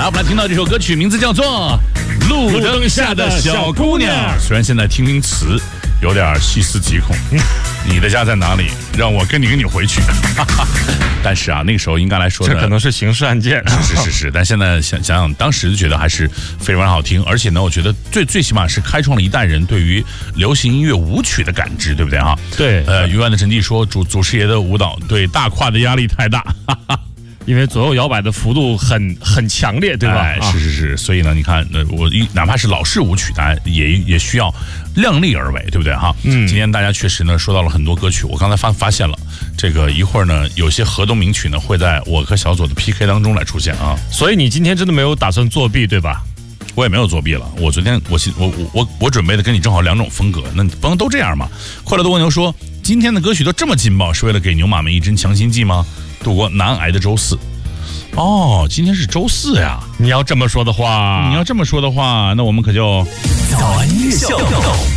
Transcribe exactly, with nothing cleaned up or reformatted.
来，我们来听到这首歌曲，名字叫做《路灯下的小姑娘》。虽然现在听听词有点细思极恐，你的家在哪里？让我跟你跟你回去。但是啊，那个时候应该来说， 这可能是刑事案件。 是是是是，但现在想想想，当时就觉得还是非常好听，而且呢，我觉得最最起码是开创了一代人对于流行音乐舞曲的感知，对不对哈？ 对。 呃，鱼丸的陈记说，祖祖师爷的舞蹈对大胯的压力太大。 因为左右摇摆的幅度很很强烈，对吧？ 哎，是是是，所以呢，你看，呃，我一哪怕是老式舞曲，大家也也需要量力而为，对不对哈？嗯，今天大家确实呢说到了很多歌曲，我刚才发发现了，这个一会儿呢，有些河东名曲呢会在我和小左的 P K 当中来出现啊。 所以你今天真的没有打算作弊，对吧？ 我也没有作弊了，我昨天我我我我我准备的跟你正好两种风格，那不能都这样嘛？快乐的蜗牛说，今天的歌曲都这么劲爆，是为了给牛马们一针强心剂吗？度过难挨的周四。哦，今天是周四呀！ 你要这么说的话， 你要这么说的话，那我们可就早安夜校。